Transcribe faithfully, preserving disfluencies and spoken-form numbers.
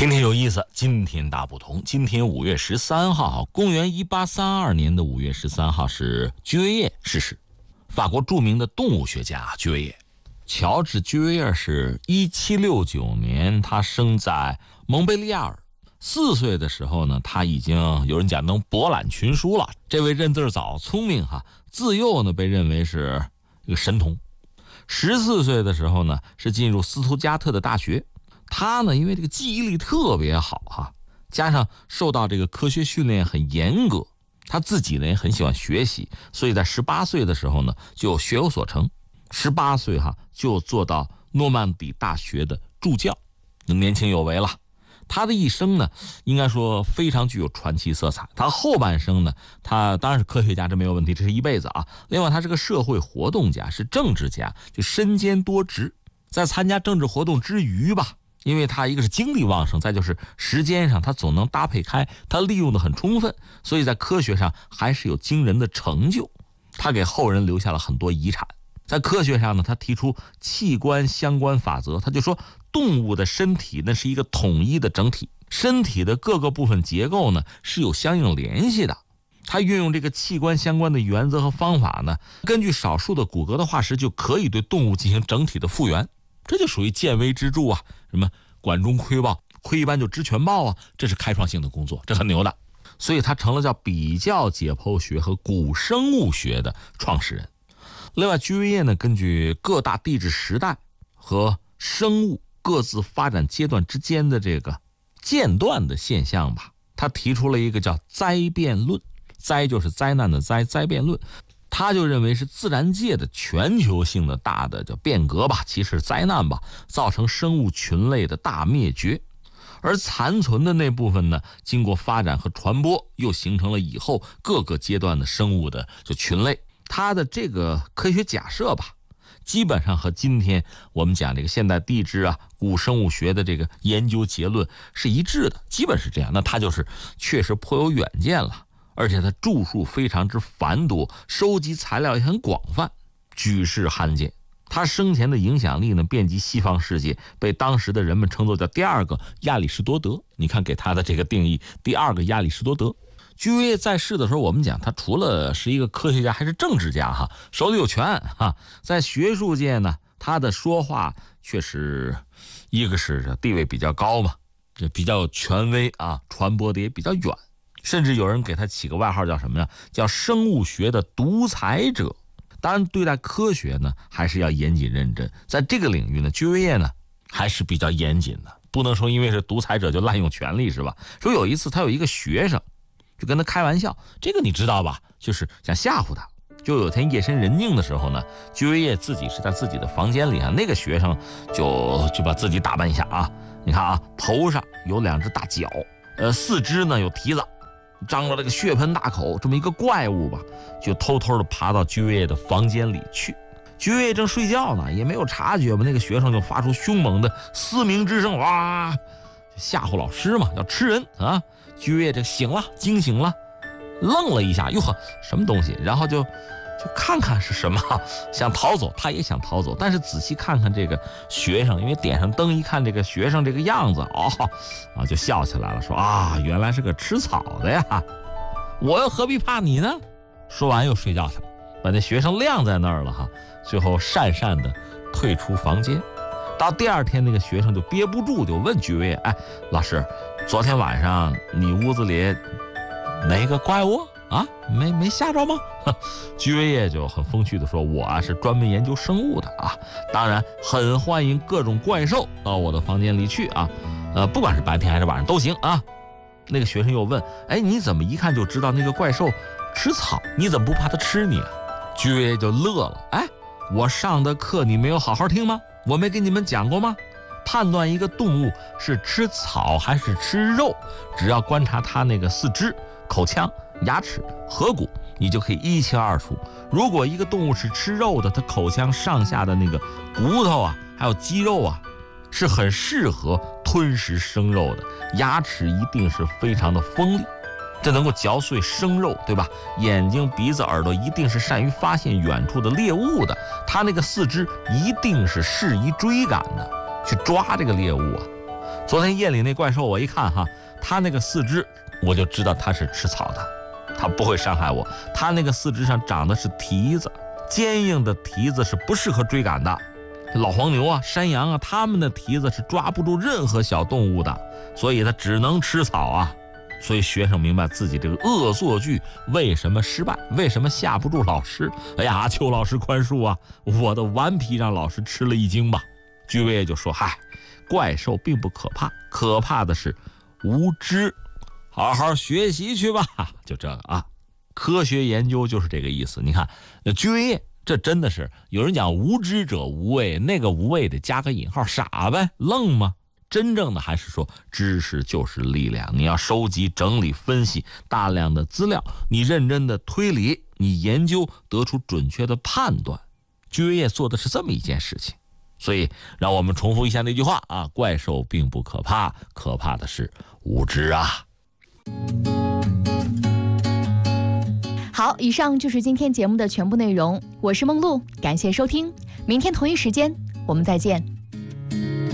今天有意思，今天大不同。今天五月十三号，公元一八三二年的五月十三号是居维叶逝世，法国著名的动物学家居维叶。乔治居维叶是一七六九年，他生在蒙贝利亚尔。四岁的时候呢，他已经有人讲能博览群书了。这位认字早、聪明哈，自幼呢被认为是一个神童。十四岁的时候呢，是进入斯图加特的大学。他呢，因为这个记忆力特别好哈，加上受到这个科学训练很严格，他自己呢也很喜欢学习，所以在十八岁的时候呢就学有所成。十八岁哈就做到诺曼底大学的助教，年轻有为了。他的一生呢，应该说非常具有传奇色彩。他后半生呢，他当然是科学家，这没有问题，这是一辈子啊。另外，他是个社会活动家，是政治家，就身兼多职。在参加政治活动之余吧，因为他一个是精力旺盛，再就是时间上他总能搭配开，他利用的很充分，所以在科学上还是有惊人的成就。他给后人留下了很多遗产。在科学上呢，他提出器官相关法则，他就说动物的身体那是一个统一的整体，身体的各个部分结构呢是有相应联系的。他运用这个器官相关的原则和方法呢，根据少数的骨骼的化石就可以对动物进行整体的复原，这就属于见微知著啊，什么管中窥豹，窥一斑就知全豹啊，这是开创性的工作，这很牛的。所以他成了叫比较解剖学和古生物学的创始人。另外，居维叶呢，根据各大地质时代和生物各自发展阶段之间的这个间断的现象吧，他提出了一个叫灾变论。灾就是灾难的灾，灾变论。他就认为是自然界的全球性的大的叫变革吧，其实是灾难吧，造成生物群类的大灭绝。而残存的那部分呢，经过发展和传播，又形成了以后各个阶段的生物的就群类。他的这个科学假设吧，基本上和今天我们讲这个现代地质啊、古生物学的这个研究结论是一致的，基本是这样。那他就是确实颇有远见了，而且他著述非常之繁多，收集材料也很广泛，举世罕见。他生前的影响力呢，遍及西方世界，被当时的人们称作叫第二个亚里士多德。你看给他的这个定义，第二个亚里士多德。居维叶在世的时候，我们讲他除了是一个科学家，还是政治家哈，手里有权哈。在学术界呢，他的说话确实一个是地位比较高嘛，这比较有权威啊，传播的也比较远，甚至有人给他起个外号叫什么呀？叫生物学的独裁者。当然，对待科学呢，还是要严谨认真。在这个领域呢，居维叶呢还是比较严谨的，不能说因为是独裁者就滥用权力，是吧？说有一次他有一个学生，就跟他开玩笑，这个你知道吧？就是想吓唬他。就有天夜深人静的时候呢，居维叶自己是在自己的房间里啊，那个学生就就把自己打扮一下啊，你看啊，头上有两只大角，呃，四肢呢有蹄子，张着这个血盆大口，这么一个怪物吧，就偷偷的爬到居维叶的房间里去。居维叶正睡觉呢，也没有察觉吧，那个学生就发出凶猛的嘶鸣之声，哇，吓唬老师嘛，要吃人啊！居维叶这醒了，惊醒了，愣了一下，哟呵，什么东西？然后就就看看是什么，想逃走，他也想逃走，但是仔细看看这个学生，因为点上灯一看这个学生这个样子，哦，啊，就笑起来了，说啊，原来是个吃草的呀，我又何必怕你呢？说完又睡觉去了，把那学生晾在那儿了哈，最后讪讪的退出房间。到第二天，那个学生就憋不住，就问居维叶：“哎，老师，昨天晚上你屋子里哪个怪物啊？没没吓着吗？”居维叶就很风趣的说：“我啊是专门研究生物的啊，当然很欢迎各种怪兽到我的房间里去啊，呃，不管是白天还是晚上都行啊。”那个学生又问：“哎，你怎么一看就知道那个怪兽吃草？你怎么不怕它吃你啊？”居维叶就乐了：“哎，我上的课你没有好好听吗？我没给你们讲过吗？判断一个动物是吃草还是吃肉，只要观察它那个四肢、口腔、牙齿、颌骨，你就可以一清二楚。如果一个动物是吃肉的，它口腔上下的那个骨头啊，还有肌肉啊，是很适合吞食生肉的，牙齿一定是非常的锋利，这能够嚼碎生肉，对吧？眼睛、鼻子、耳朵一定是善于发现远处的猎物的，它那个四肢一定是适宜追赶的，去抓这个猎物啊。 昨天夜里那怪兽我一看哈，它那个四肢我就知道它是吃草的，它不会伤害我。它那个四肢上长的是蹄子，坚硬的蹄子是不适合追赶的。老黄牛啊、山羊啊，它们的蹄子是抓不住任何小动物的，所以它只能吃草啊。所以学生明白自己这个恶作剧为什么失败，为什么吓不住老师。哎呀，求老师宽恕啊，我的顽皮让老师吃了一惊吧。居委也就说，嗨，怪兽并不可怕，可怕的是无知，好好学习去吧。就这个啊，科学研究就是这个意思。你看居委这真的是有人讲无知者无畏，那个无畏得加个引号，傻呗，愣吗？真正的还是说知识就是力量，你要收集整理分析大量的资料，你认真的推理，你研究得出准确的判断。居委做的是这么一件事情。所以让我们重复一下那句话啊，怪兽并不可怕，可怕的是无知啊。 好，以上就是今天节目的全部内容，我是梦露，感谢收听，明天同一时间我们再见。